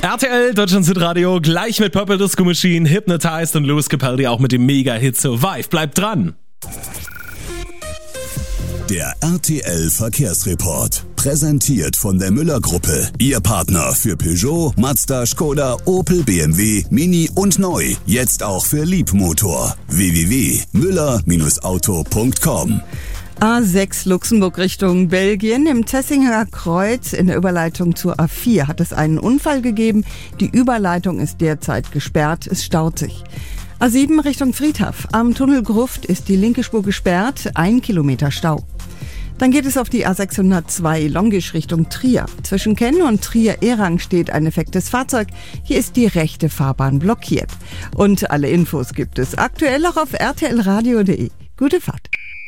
RTL, Deutschland Radio, gleich mit Purple Disco Machine, Hypnotized und Lewis Capaldi auch mit dem Mega-Hit Survive. Bleibt dran! Der RTL Verkehrsreport. Präsentiert von der Müller-Gruppe. Ihr Partner für Peugeot, Mazda, Skoda, Opel, BMW, Mini und Neu. Jetzt auch für Liebmotor. www.müller-auto.com. A6 Luxemburg Richtung Belgien. Im Tessinger Kreuz in der Überleitung zur A4 hat es einen Unfall gegeben. Die Überleitung ist derzeit gesperrt. Es staut sich. A7 Richtung Friedhof. Am Tunnel Gruft ist die linke Spur gesperrt. 1 Kilometer Stau. Dann geht es auf die A602 Longisch Richtung Trier. Zwischen Kenn und Trier-Erang steht ein defektes Fahrzeug. Hier ist die rechte Fahrbahn blockiert. Und alle Infos gibt es aktuell auch auf rtlradio.de. Gute Fahrt.